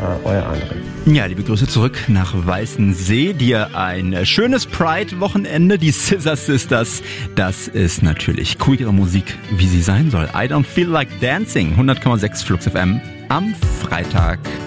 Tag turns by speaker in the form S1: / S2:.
S1: euer André.
S2: Ja, liebe Grüße zurück nach Weißensee. Dir ein schönes Pride-Wochenende. Die Scissor Sisters, das ist natürlich queere Musik, wie sie sein soll. I Don't Feel Like Dancing, 100,6 Flux FM am Freitag.